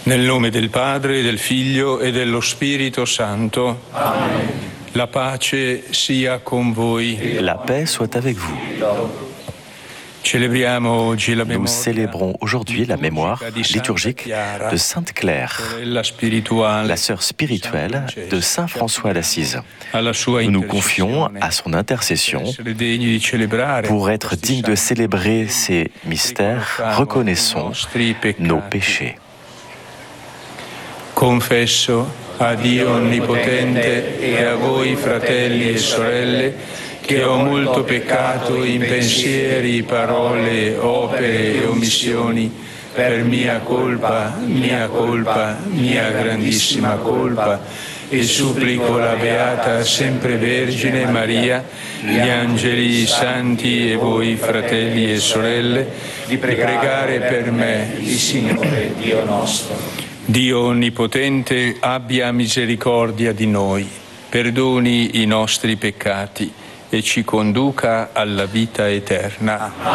Nel nome del Padre, del Figlio e dello Spirito Santo. Amen. La pace sia con voi. La paix soit avec vous. Nous célébrons aujourd'hui la mémoire liturgique de Sainte Claire, la sœur spirituelle de Saint François d'Assise. Nous nous confions à son intercession pour être dignes de célébrer ces mystères. Reconnaissons nos péchés. Confesso a Dio Onnipotente e a voi fratelli e sorelle che ho molto peccato in pensieri, parole, opere e omissioni per mia colpa, mia grandissima colpa, e supplico la Beata Sempre Vergine Maria, gli angeli, i santi e voi fratelli e sorelle di pregare per me il Signore Dio nostro. Dio Onnipotente abbia misericordia di noi, perdoni i nostri peccati e ci conduca alla vita eterna.